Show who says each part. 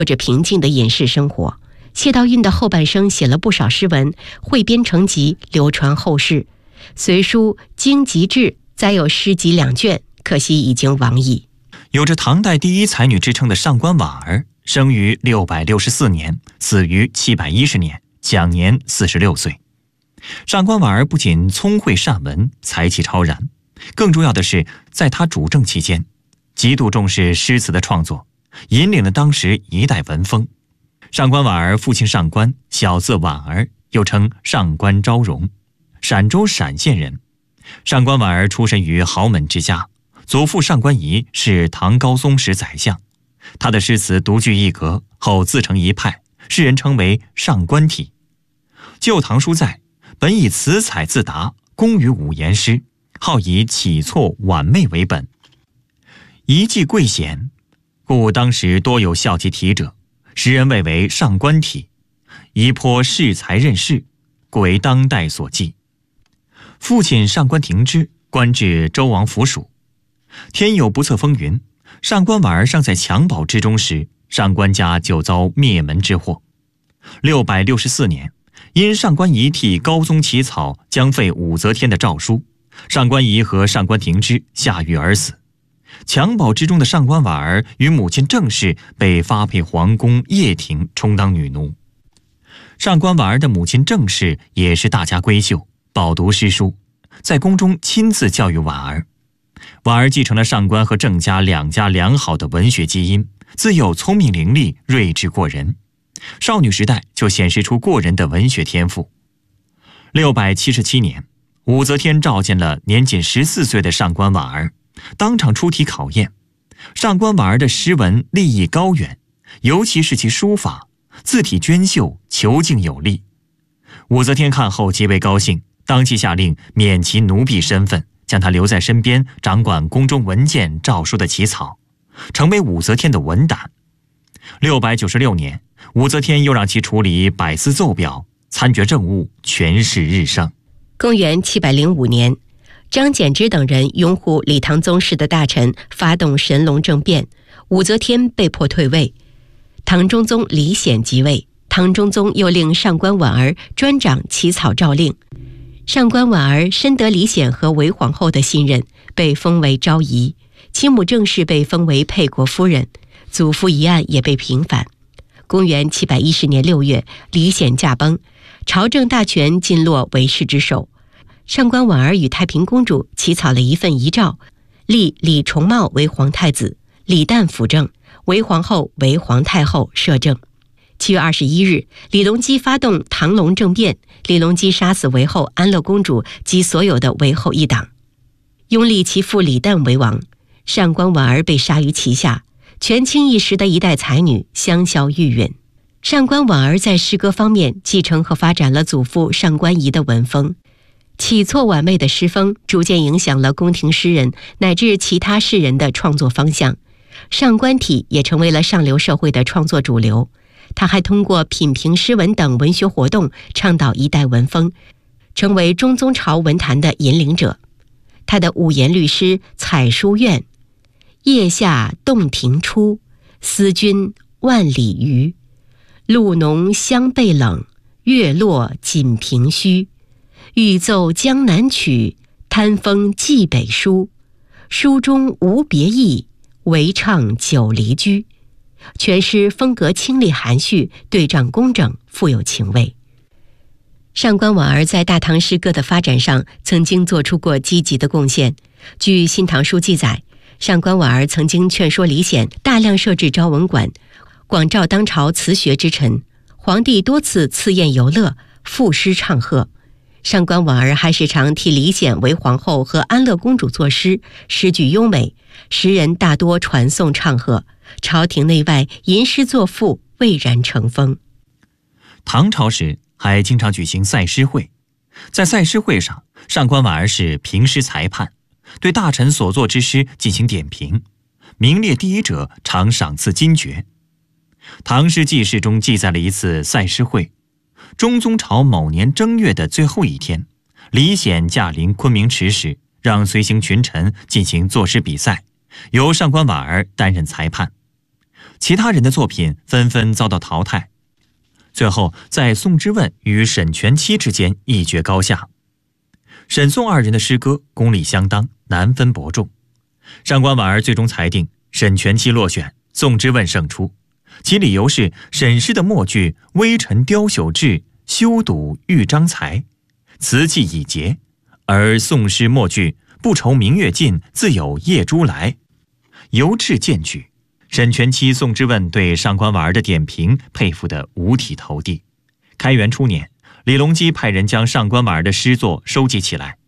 Speaker 1: 过着平静的隐士生活。谢道韫的后半生写了不少诗文，汇编成集，流传后世。隋书《经籍志》载有诗集2卷，可惜已经亡佚。
Speaker 2: 有着唐代第一才女之称的上官婉儿，生于664年，死于710年，享年46岁。上官婉儿不仅聪慧善文，才气超然，更重要的是，在她主政期间，极度重视诗词的创作，引领了当时一代文风。上官婉儿父亲上官，小字婉儿，又称上官昭容，陕州陕县人。上官婉儿出身于豪门之家，祖父上官仪是唐高宗时宰相，他的诗词独具一格，后自成一派，世人称为上官体。旧唐书载，本以词采自达，工于五言诗，好以起错婉媚为本，遗迹贵显，故当时多有效其体者，时人谓为上官体，宜颇适才任事，故为当代所记。父亲上官庭之官至周王府属。天有不测风云，上官婉儿尚在襁褓之中时，上官家就遭灭门之祸。664年，因上官仪替高宗起草将废武则天的诏书，上官仪和上官庭之下狱而死。襁褓之中的上官婉儿与母亲郑氏被发配皇宫掖庭充当女奴。上官婉儿的母亲郑氏也是大家闺秀，饱读诗书，在宫中亲自教育婉儿。婉儿继承了上官和郑家两家良好的文学基因，自幼聪明伶俐，睿智过人，少女时代就显示出过人的文学天赋。677年，武则天召见了年仅14岁的上官婉儿，当场出题考验。上官婉儿的诗文立意高远，尤其是其书法，字体娟秀，遒劲有力。武则天看后极为高兴，当即下令免其奴婢身份，将他留在身边，掌管宫中文件诏书的起草，成为武则天的文胆。696年，武则天又让其处理百司奏表，参决政务，权势日盛。
Speaker 1: 公元705年，张柬之等人拥护李唐宗室的大臣发动神龙政变，武则天被迫退位，唐中宗李显即位。唐中宗又令上官婉儿专掌起草诏令。上官婉儿深得李显和韦皇后的信任，被封为昭仪，其母郑氏被封为沛国夫人，祖父一案也被平反。公元710年6月，李显驾崩，朝政大权尽落韦氏之手。上官婉儿与太平公主起草了一份遗诏，立李重茂为皇太子，李旦辅政，韦皇后为皇太后摄政。7月21日，李隆基发动唐隆政变，李隆基杀死韦后安乐公主及所有的韦后一党，拥立其父李旦为王。上官婉儿被杀于旗下，权倾一时的一代才女香消玉殒。上官婉儿在诗歌方面继承和发展了祖父上官仪的文风，起错婉媚的诗风逐渐影响了宫廷诗人乃至其他士人的创作方向，上官体也成为了上流社会的创作主流。他还通过品评诗文等文学活动倡导一代文风，成为中宗朝文坛的引领者。他的五言律诗《采书院》：夜下洞庭初，思君万里余。露浓香被冷，月落锦屏虚。欲奏江南曲，贪风寄北书。书中无别意，唯唱久离居。全诗风格清丽含蓄，对仗工整，富有情味。上官婉儿在大唐诗歌的发展上曾经做出过积极的贡献。据《新唐书》记载，上官婉儿曾经劝说李显大量设置昭文馆，广召当朝词学之臣，皇帝多次赐宴游乐，赋诗唱和。上官婉儿还时常替李显为皇后和安乐公主作诗，诗句优美，诗人大多传颂唱和，朝廷内外吟诗作赋，蔚然成风。
Speaker 2: 唐朝时还经常举行赛诗会，在赛诗会上，上官婉儿是评诗裁判，对大臣所作之诗进行点评，名列第一者常赏赐金爵。唐诗纪事中记载了一次赛诗会，中宗朝某年正月的最后一天，李显驾临昆明池时，让随行群臣进行作诗比赛，由上官婉儿担任裁判。 其他人的作品纷纷遭到淘汰。最后，在宋之问与沈佺期之间一决高下。沈宋二人的诗歌功力相当，难分伯仲。上官婉儿最终裁定沈佺期落选，宋之问胜出。其理由是沈诗的末句“微臣雕朽志，修睹豫章才”，词气已竭，而宋诗末句“不愁明月尽，自有夜珠来”，由质见举。沈佺期、宋之问对上官婉儿的点评佩服得五体投地。开元初年，李隆基派人将上官婉儿的诗作收集起来，